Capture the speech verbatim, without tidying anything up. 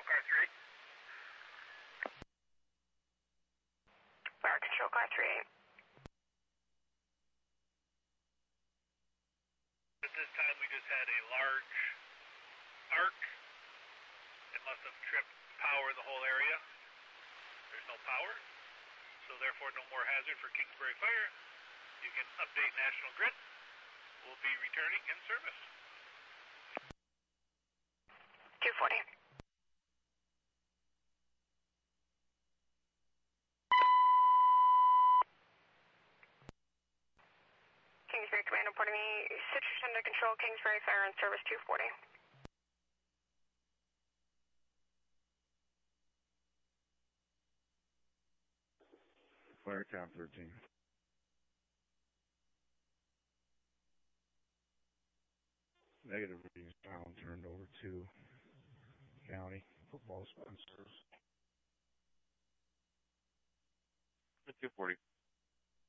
car three. Fire control car three. At this time we just had a large arc. It must have tripped power the whole area. There's no power, so therefore no more hazard for Kingsbury Fire. You can update National Grid. We'll be returning in service. two forty. Kingsbury Command reporting me situation under control, Kingsbury Fire in service two forty. Fire count thirteen. Negative readings down turned over to county football sponsors. two forty.